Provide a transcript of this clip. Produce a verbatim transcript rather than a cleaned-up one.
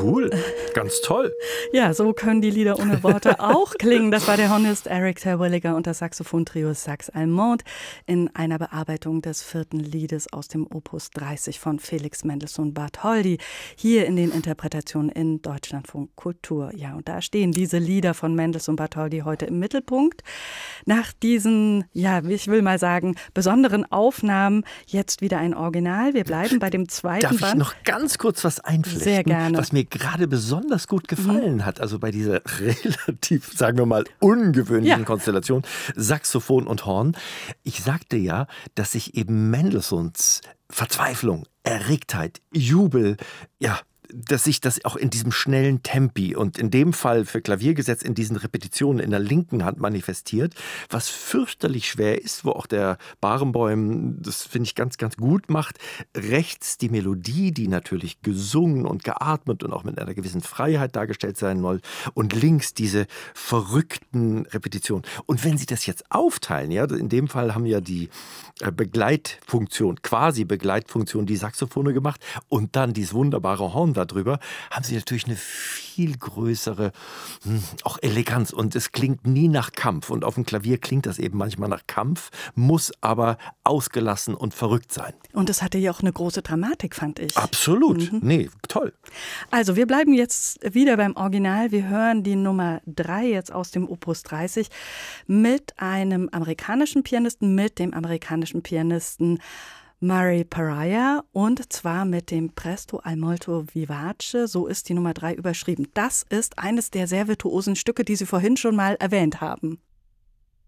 Cool, ganz toll. Ja, so können die Lieder ohne Worte auch klingen. Das war der Hornist Eric Terwilliger und das Saxophon-Trio Sax Allemande in einer Bearbeitung des vierten Liedes aus dem Opus dreißig von Felix Mendelssohn Bartholdy, hier in den Interpretationen in Deutschlandfunk Kultur. Ja, und da stehen diese Lieder von Mendelssohn Bartholdy heute im Mittelpunkt. Nach diesen, ja, ich will mal sagen, besonderen Aufnahmen jetzt wieder ein Original. Wir bleiben bei dem zweiten Darf Band. ich noch ganz kurz was einflechten? Sehr gerne. Was mir gerade besonders gut gefallen mhm. hat, also bei dieser relativ, sagen wir mal, ungewöhnlichen ja. Konstellation Saxophon und Horn. Ich sagte ja, dass sich eben Mendelssohns Verzweiflung, Erregtheit, Jubel, ja, dass sich das auch in diesem schnellen Tempi und in dem Fall für Klavier gesetzt in diesen Repetitionen in der linken Hand manifestiert, was fürchterlich schwer ist, wo auch der Barenboim, das finde ich ganz, ganz gut macht. Rechts die Melodie, die natürlich gesungen und geatmet und auch mit einer gewissen Freiheit dargestellt sein soll, und links diese verrückten Repetitionen. Und wenn Sie das jetzt aufteilen, ja, in dem Fall haben ja die Begleitfunktion, quasi Begleitfunktion, die Saxophone gemacht und dann dieses wunderbare Horn darüber, haben sie natürlich eine viel größere hm, auch Eleganz und es klingt nie nach Kampf und auf dem Klavier klingt das eben manchmal nach Kampf, muss aber ausgelassen und verrückt sein. Und es hatte ja auch eine große Dramatik, fand ich. Absolut, mhm. nee, toll. Also wir bleiben jetzt wieder beim Original, wir hören die Nummer drei jetzt aus dem Opus dreißig mit einem amerikanischen Pianisten, mit dem amerikanischen Pianisten Murray Pariah und zwar mit dem Presto al molto vivace, so ist die Nummer drei überschrieben. Das ist eines der sehr virtuosen Stücke, die Sie vorhin schon mal erwähnt haben.